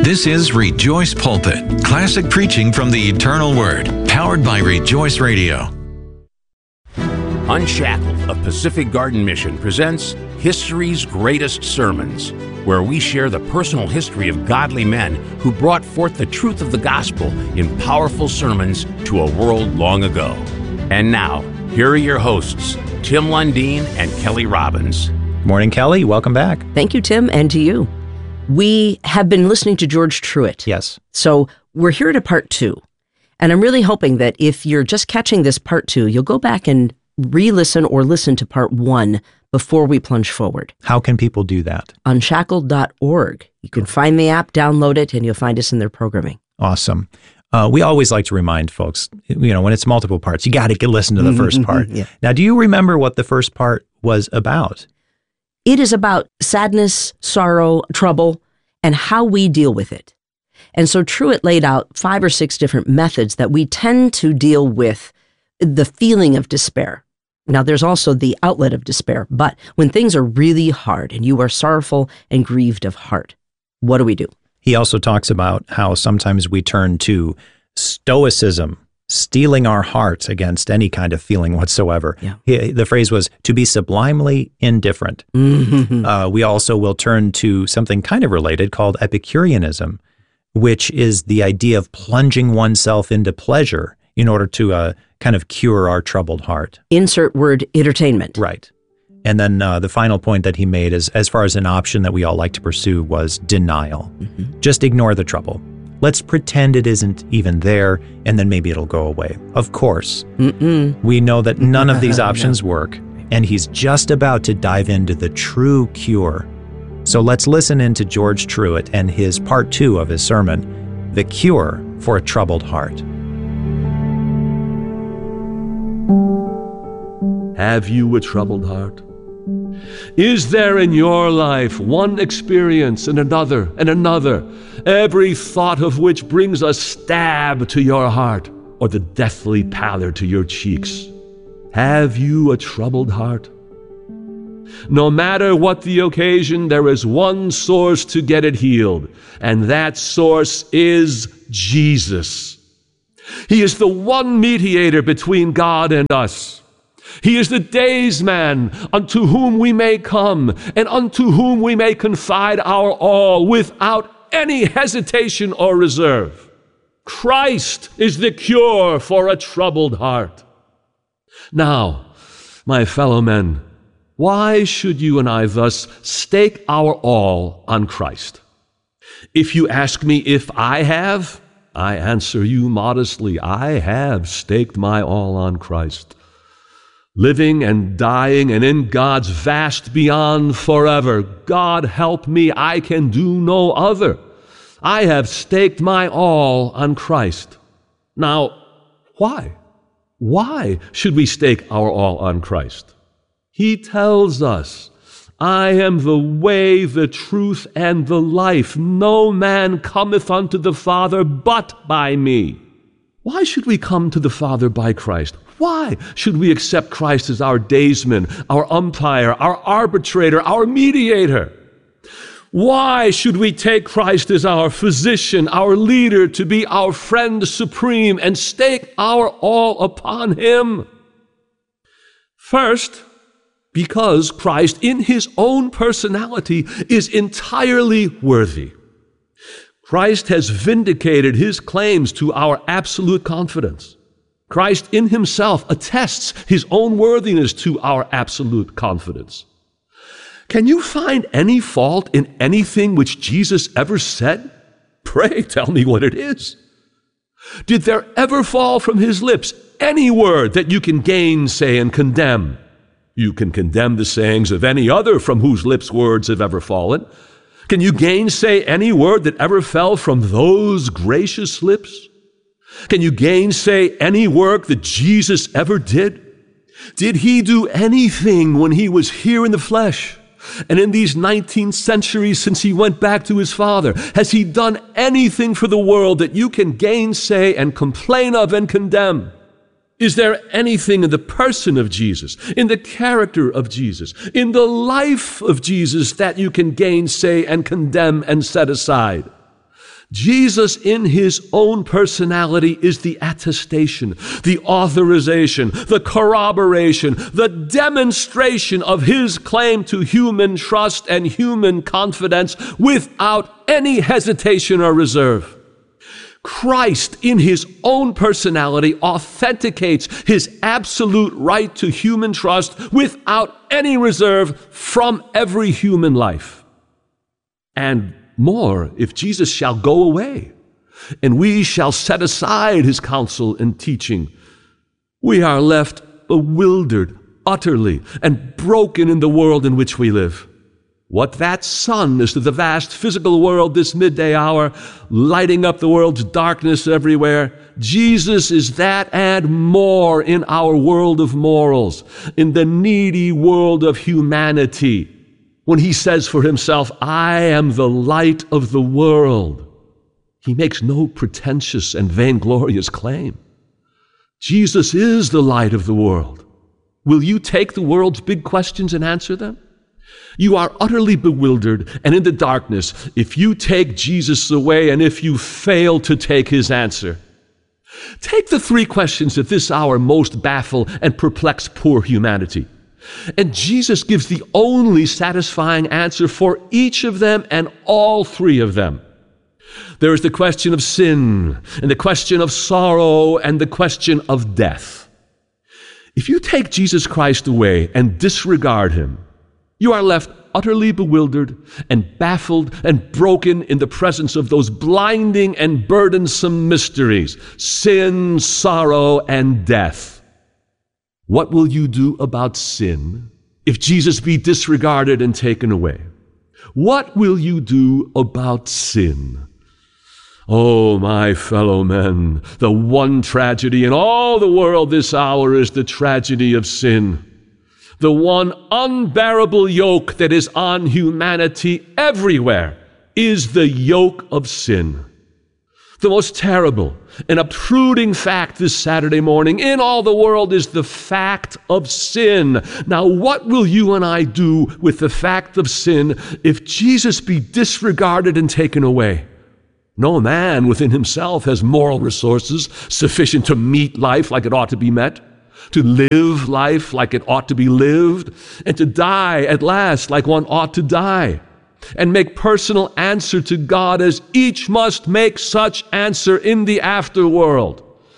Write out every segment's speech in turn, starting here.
This is Rejoice Pulpit, classic preaching from the eternal word, powered by Rejoice Radio. Unshackled of Pacific Garden Mission presents History's Greatest Sermons, where we share the personal history of godly men who brought forth the truth of the gospel in powerful sermons to a world long ago. And now, here are your hosts, Tim Lundeen and Kelly Robbins. Morning, Kelly. Welcome back. Thank you, Tim, and to you. We have been listening to George Truett. Yes. So we're here to part 2. And I'm really hoping that if you're just catching this part 2, you'll go back and re-listen or listen to part 1 before we plunge forward. How can people do that? Unshackled.org. You can find the app, download it, and you'll find us in their programming. Awesome. We always like to remind folks, when it's multiple parts, you got to listen to the first part. Yeah. Now, do you remember what the first part was about? It is about sadness, sorrow, trouble, and how we deal with it. And so Truett laid out 5 or 6 different methods that we tend to deal with the feeling of despair. Now, there's also the outlet of despair, but when things are really hard and you are sorrowful and grieved of heart, what do we do? He also talks about how sometimes we turn to stoicism, steeling our hearts against any kind of feeling whatsoever. Yeah. The phrase was to be sublimely indifferent. Mm-hmm. We also will turn to something kind of related called Epicureanism, which is the idea of plunging oneself into pleasure in order to kind of cure our troubled heart. Insert word entertainment. Right. And then the final point that he made is, as far as an option that we all like to pursue, was denial. Mm-hmm. Just ignore the trouble. Let's pretend it isn't even there, and then maybe it'll go away. Of course, we know that none of these options work, and he's just about to dive into the true cure. So let's listen into George Truett and his part 2 of his sermon, The Cure for a Troubled Heart. Have you a troubled heart? Is there in your life one experience and another, every thought of which brings a stab to your heart or the deathly pallor to your cheeks? Have you a troubled heart? No matter what the occasion, there is one source to get it healed, and that source is Jesus. He is the one mediator between God and us. He is the days man unto whom we may come and unto whom we may confide our all without any hesitation or reserve. Christ is the cure for a troubled heart. Now, my fellow men, why should you and I thus stake our all on Christ? If you ask me if I have, I answer you modestly, I have staked my all on Christ. Living and dying and in God's vast beyond forever. God help me, I can do no other. I have staked my all on Christ. Now, why? Why should we stake our all on Christ? He tells us, I am the way, the truth, and the life. No man cometh unto the Father but by me. Why should we come to the Father by Christ? Why should we accept Christ as our daysman, our umpire, our arbitrator, our mediator? Why should we take Christ as our physician, our leader, to be our friend supreme and stake our all upon him? First, because Christ in his own personality is entirely worthy. Christ has vindicated his claims to our absolute confidence. Christ in himself attests his own worthiness to our absolute confidence. Can you find any fault in anything which Jesus ever said? Pray tell me what it is. Did there ever fall from his lips any word that you can gainsay and condemn? You can condemn the sayings of any other from whose lips words have ever fallen. Can you gainsay any word that ever fell from those gracious lips? Can you gainsay any work that Jesus ever did? Did he do anything when he was here in the flesh? And in these 19 centuries since he went back to his Father, has he done anything for the world that you can gainsay and complain of and condemn? Is there anything in the person of Jesus, in the character of Jesus, in the life of Jesus that you can gainsay and condemn and set aside? Jesus in his own personality is the attestation, the authorization, the corroboration, the demonstration of his claim to human trust and human confidence without any hesitation or reserve. Christ in his own personality authenticates his absolute right to human trust without any reserve from every human life. And more, if Jesus shall go away, and we shall set aside his counsel and teaching, we are left bewildered utterly and broken in the world in which we live. What that sun is to the vast physical world this midday hour, lighting up the world's darkness everywhere, Jesus is that and more in our world of morals, in the needy world of humanity. When he says for himself, I am the light of the world, he makes no pretentious and vainglorious claim. Jesus is the light of the world. Will you take the world's big questions and answer them? You are utterly bewildered and in the darkness if you take Jesus away and if you fail to take his answer. Take the three questions that this hour most baffle and perplex poor humanity. And Jesus gives the only satisfying answer for each of them and all three of them. There is the question of sin, and the question of sorrow, and the question of death. If you take Jesus Christ away and disregard him, you are left utterly bewildered and baffled and broken in the presence of those blinding and burdensome mysteries, sin, sorrow, and death. What will you do about sin if Jesus be disregarded and taken away? What will you do about sin? Oh, my fellow men, the one tragedy in all the world this hour is the tragedy of sin. The one unbearable yoke that is on humanity everywhere is the yoke of sin. The most terrible and obtruding fact this Saturday morning in all the world is the fact of sin. Now, what will you and I do with the fact of sin if Jesus be disregarded and taken away? No man within himself has moral resources sufficient to meet life like it ought to be met, to live life like it ought to be lived, and to die at last like one ought to die, and make personal answer to God as each must make such answer in the afterworld.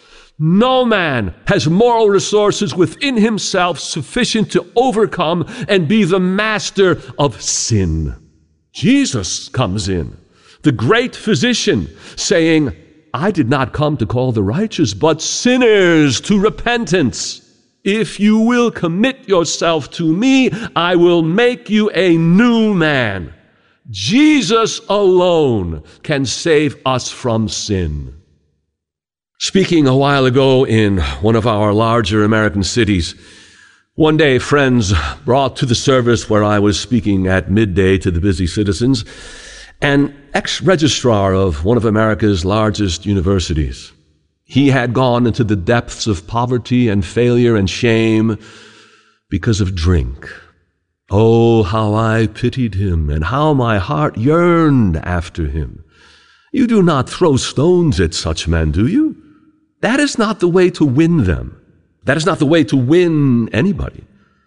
No man has moral resources within himself sufficient to overcome and be the master of sin. Jesus comes in, the great physician, saying, I did not come to call the righteous, but sinners to repentance. If you will commit yourself to me, I will make you a new man. Jesus alone can save us from sin. Speaking a while ago in one of our larger American cities, one day friends brought to the service where I was speaking at midday to the busy citizens an ex-registrar of one of America's largest universities. He had gone into the depths of poverty and failure and shame because of drink. Oh, how I pitied him, and how my heart yearned after him. You do not throw stones at such men, do you? That is not the way to win them. That is not the way to win anybody.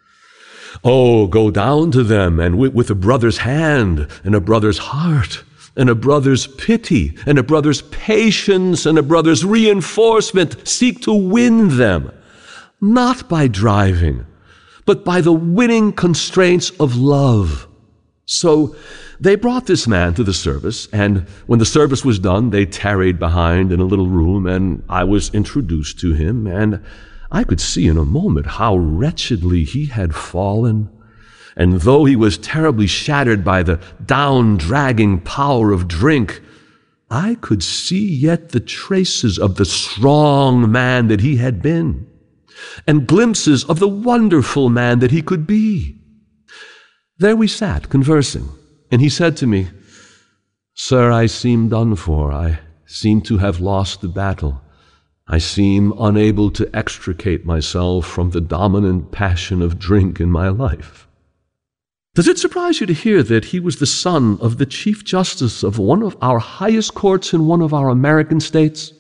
Oh, go down to them, and with a brother's hand, and a brother's heart, and a brother's pity, and a brother's patience, and a brother's reinforcement, seek to win them, not by driving, but by the winning constraints of love. So they brought this man to the service, and when the service was done, they tarried behind in a little room, and I was introduced to him, and I could see in a moment how wretchedly he had fallen. And though he was terribly shattered by the down-dragging power of drink, I could see yet the traces of the strong man that he had been, and glimpses of the wonderful man that he could be. There we sat, conversing, and he said to me, Sir, I seem done for. I seem to have lost the battle. I seem unable to extricate myself from the dominant passion of drink in my life. Does it surprise you to hear that he was the son of the Chief Justice of one of our highest courts in one of our American states?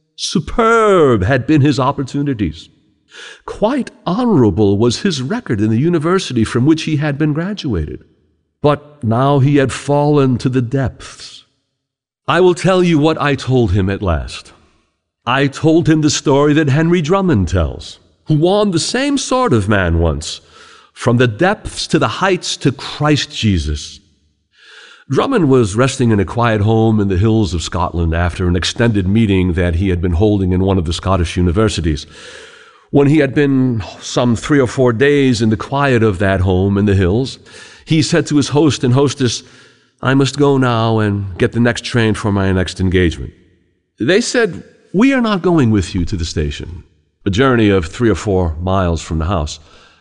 Superb had been his opportunities. Quite honorable was his record in the university from which he had been graduated. But now he had fallen to the depths. I will tell you what I told him at last. I told him the story that Henry Drummond tells, who warned the same sort of man once, from the depths to the heights to Christ Jesus. Drummond was resting in a quiet home in the hills of Scotland after an extended meeting that he had been holding in one of the Scottish universities. When he had been some 3 or 4 days in the quiet of that home in the hills, he said to his host and hostess, "I must go now and get the next train for my next engagement." They said, "We are not going with you to the station, a journey of 3 or 4 miles from the house.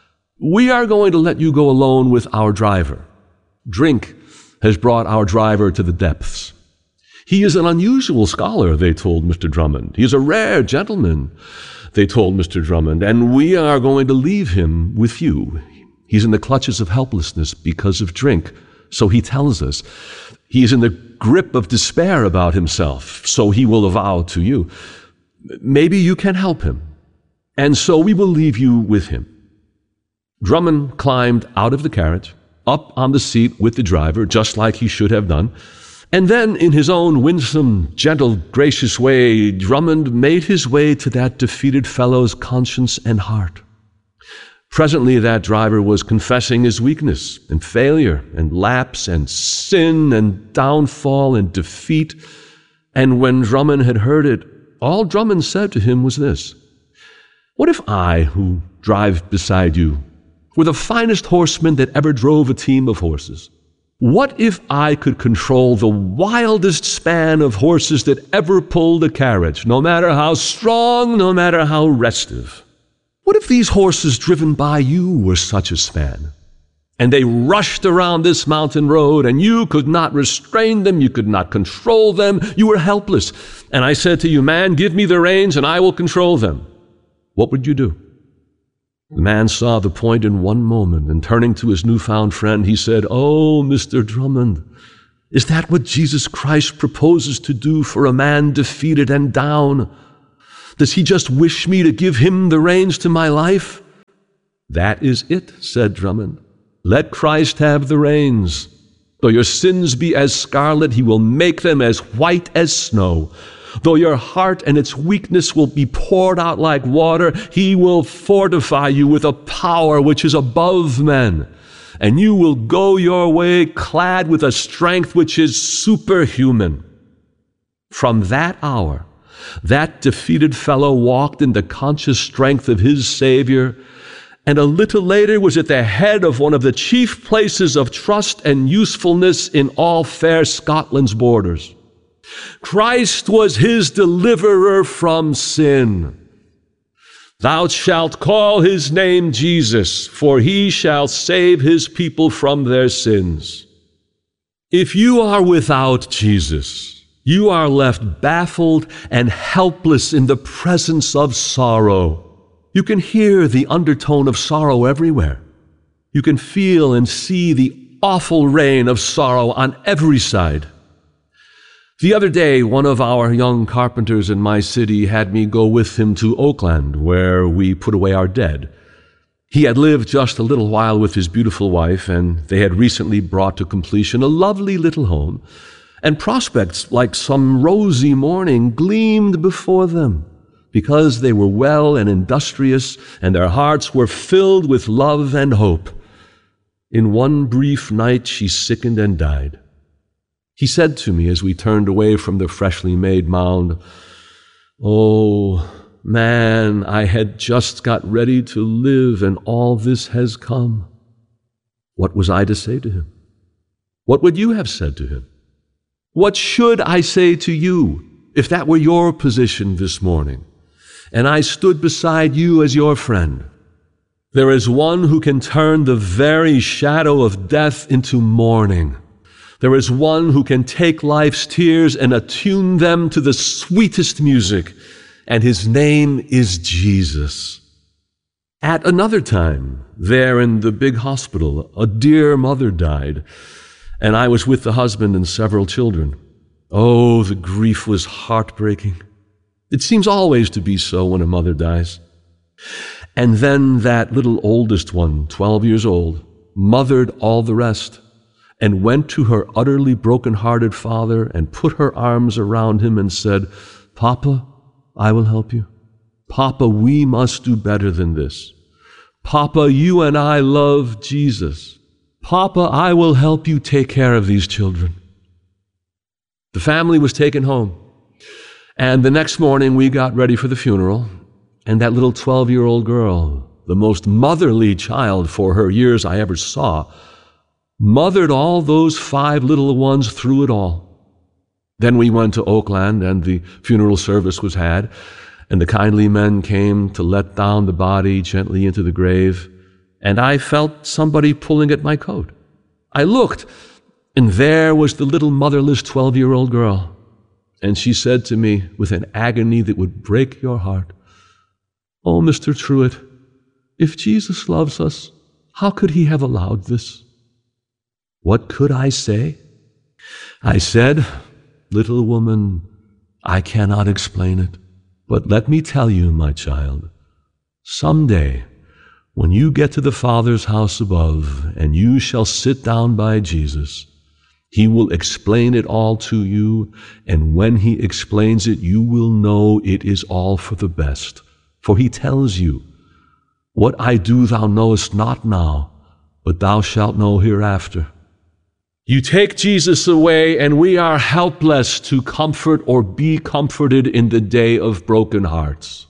We are going to let you go alone with our driver. Drink has brought our driver to the depths. He is an unusual scholar," they told Mr. Drummond. "He is a rare gentleman," they told Mr. Drummond, "and we are going to leave him with you. He's in the clutches of helplessness because of drink, so he tells us. He is in the grip of despair about himself, so he will avow to you. Maybe you can help him, and so we will leave you with him." Drummond climbed out of the carriage, up on the seat with the driver, just like he should have done, and then in his own winsome, gentle, gracious way, Drummond made his way to that defeated fellow's conscience and heart. Presently that driver was confessing his weakness and failure and lapse and sin and downfall and defeat, and when Drummond had heard it, all Drummond said to him was this: "What if I, who drive beside you, were the finest horseman that ever drove a team of horses? What if I could control the wildest span of horses that ever pulled a carriage, no matter how strong, no matter how restive? What if these horses driven by you were such a span, and they rushed around this mountain road, and you could not restrain them, you could not control them, you were helpless, and I said to you, 'Man, give me the reins and I will control them.' What would you do?" The man saw the point in one moment, and turning to his newfound friend, he said, "Oh, Mr. Drummond, is that what Jesus Christ proposes to do for a man defeated and down? Does he just wish me to give him the reins to my life?" "That is it," said Drummond. "Let Christ have the reins. Though your sins be as scarlet, he will make them as white as snow. Though your heart and its weakness will be poured out like water, he will fortify you with a power which is above men, and you will go your way clad with a strength which is superhuman." From that hour, that defeated fellow walked in the conscious strength of his Savior, and a little later was at the head of one of the chief places of trust and usefulness in all fair Scotland's borders. Christ was his deliverer from sin. "Thou shalt call his name Jesus, for he shall save his people from their sins." If you are without Jesus, you are left baffled and helpless in the presence of sorrow. You can hear the undertone of sorrow everywhere. You can feel and see the awful rain of sorrow on every side. The other day, one of our young carpenters in my city had me go with him to Oakland, where we put away our dead. He had lived just a little while with his beautiful wife, and they had recently brought to completion a lovely little home, and prospects like some rosy morning gleamed before them, because they were well and industrious, and their hearts were filled with love and hope. In one brief night she sickened and died. He said to me as we turned away from the freshly made mound, "Oh, man, I had just got ready to live, and all this has come." What was I to say to him? What would you have said to him? What should I say to you if that were your position this morning, and I stood beside you as your friend? There is one who can turn the very shadow of death into morning. There is one who can take life's tears and attune them to the sweetest music, and his name is Jesus. At another time, there in the big hospital, a dear mother died, and I was with the husband and several children. Oh, the grief was heartbreaking. It seems always to be so when a mother dies. And then that little oldest one, 12 years old, mothered all the rest and went to her utterly broken-hearted father and put her arms around him and said, "Papa, I will help you. Papa, we must do better than this. Papa, you and I love Jesus. Papa, I will help you take care of these children." The family was taken home, and the next morning we got ready for the funeral, and that little 12-year-old girl, the most motherly child for her years I ever saw, mothered all those 5 little ones through it all. Then we went to Oakland, and the funeral service was had, and the kindly men came to let down the body gently into the grave, and I felt somebody pulling at my coat. I looked, and there was the little motherless 12-year-old girl, and she said to me with an agony that would break your heart, "Oh, Mr. Truett, if Jesus loves us, how could he have allowed this?" What could I say? I said, "Little woman, I cannot explain it, but let me tell you, my child, someday, when you get to the Father's house above and you shall sit down by Jesus, he will explain it all to you, and when he explains it, you will know it is all for the best. For he tells you, 'What I do thou knowest not now, but thou shalt know hereafter.' You take Jesus away, and we are helpless to comfort or be comforted in the day of broken hearts.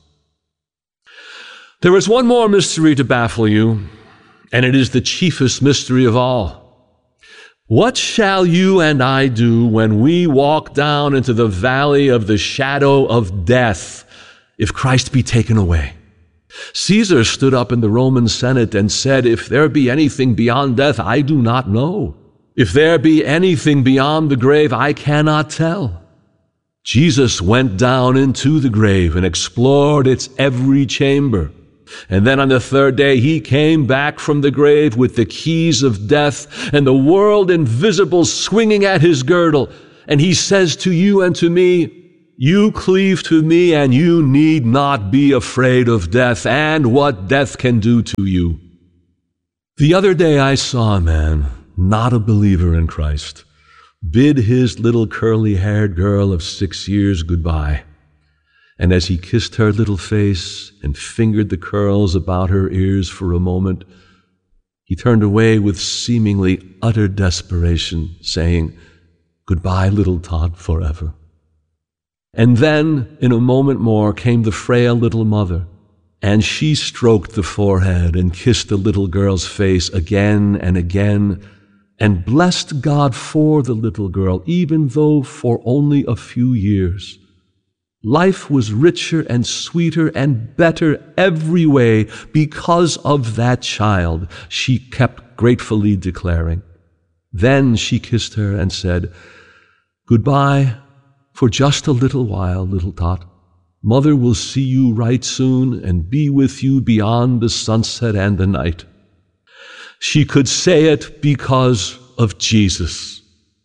There is one more mystery to baffle you, and it is the chiefest mystery of all. What shall you and I do when we walk down into the valley of the shadow of death if Christ be taken away? Caesar stood up in the Roman Senate and said, "If there be anything beyond death, I do not know. If there be anything beyond the grave, I cannot tell." Jesus went down into the grave and explored its every chamber. And then on the 3rd day, he came back from the grave with the keys of death and the world invisible swinging at his girdle. And he says to you and to me, "You cleave to me, and you need not be afraid of death and what death can do to you." The other day I saw a man, not a believer in Christ, bid his little curly-haired girl of 6 years goodbye. And as he kissed her little face and fingered the curls about her ears for a moment, he turned away with seemingly utter desperation, saying, "Goodbye, little tot, forever." And then, in a moment more, came the frail little mother, and she stroked the forehead and kissed the little girl's face again and again, and blessed God for the little girl, even though for only a few years. Life was richer and sweeter and better every way because of that child, she kept gratefully declaring. Then she kissed her and said, "Goodbye for just a little while, little tot. Mother will see you right soon and be with you beyond the sunset and the night." She could say it because of Jesus.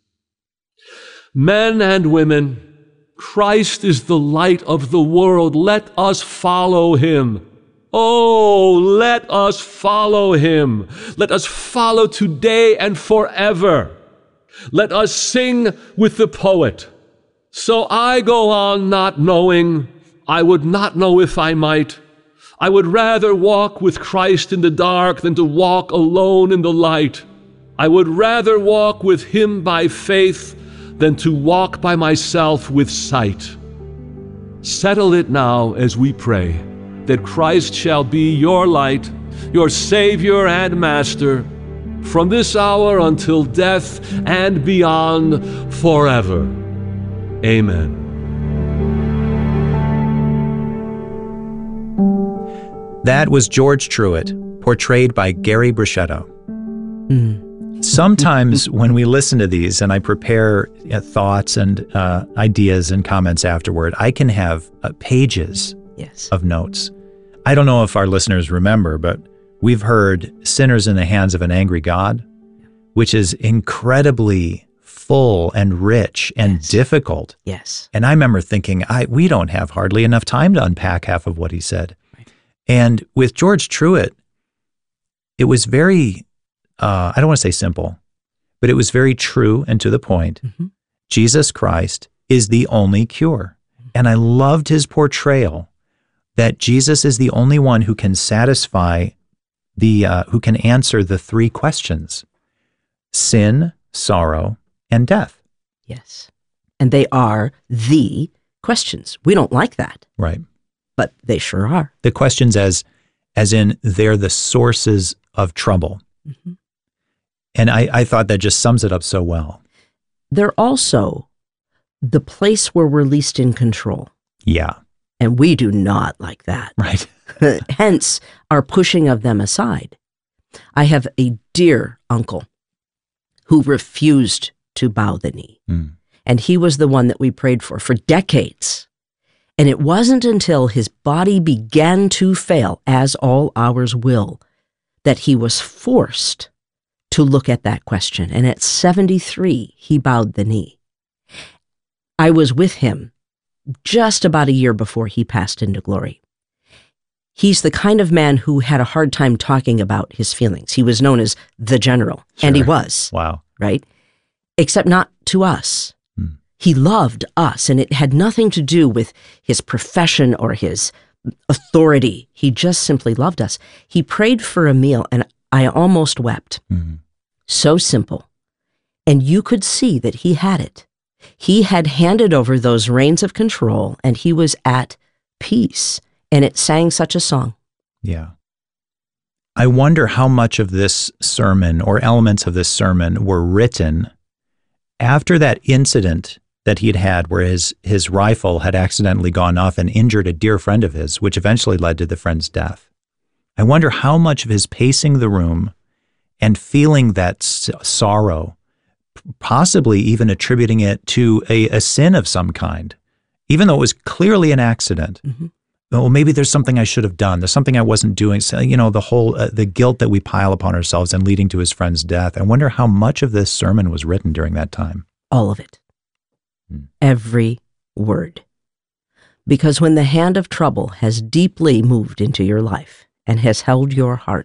Men and women, Christ is the light of the world. Let us follow him. Oh, let us follow him. Let us follow today and forever. Let us sing with the poet. So I go on not knowing, I would not know if I might. I would rather walk with Christ in the dark than to walk alone in the light. I would rather walk with him by faith than to walk by myself with sight. Settle it now as we pray, that Christ shall be your light, your Savior and Master, from this hour until death and beyond forever. Amen. That was George Truett, portrayed by Gary Bruschetto. Sometimes when we listen to these and I prepare thoughts and ideas and comments afterward, I can have pages of notes. I don't know if our listeners remember, but we've heard sinners in the hands of an angry God, which is incredibly full and rich and difficult. Yes. And I remember thinking, we don't have hardly enough time to unpack half of what he said. Right. And with George Truett, it was very, I don't want to say simple, but it was very true and to the point. Mm-hmm. Jesus Christ is the only cure. And I loved his portrayal that Jesus is the only one who can satisfy who can answer the three questions: sin, sorrow, and death. Yes. And they are the questions. We don't like that, Right. but they sure are. The questions as in they're the sources of trouble. Mm-hmm. And I thought that just sums it up so well. They're also the place where we're least in control. Yeah. And we do not like that. Right. Hence our pushing of them aside. I have a dear uncle who refused to bow the knee. Mm. And he was the one that we prayed for decades. And it wasn't until his body began to fail, as all ours will, that he was forced to look at that question. And at 73, he bowed the knee. I was with him just about a year before he passed into glory. He's the kind of man who had a hard time talking about his feelings. He was known as the general, and he Sure. was, Wow. right? Except not to us. Hmm. He loved us, and it had nothing to do with his profession or his authority. He just simply loved us. He prayed for a meal, and I almost wept. Mm. So simple. And you could see that he had it. He had handed over those reins of control, and he was at peace. And it sang such a song. Yeah. I wonder how much of this sermon or elements of this sermon were written after that incident that he'd had where his rifle had accidentally gone off and injured a dear friend of his, which eventually led to the friend's death. I wonder how much of his pacing the room and feeling that sorrow, possibly even attributing it to a sin of some kind, even though it was clearly an accident. Mm-hmm. Well, maybe there's something I should have done. There's something I wasn't doing. So, the whole, the guilt that we pile upon ourselves and leading to his friend's death. I wonder how much of this sermon was written during that time. All of it. Every word. Because when the hand of trouble has deeply moved into your life and has held your heart,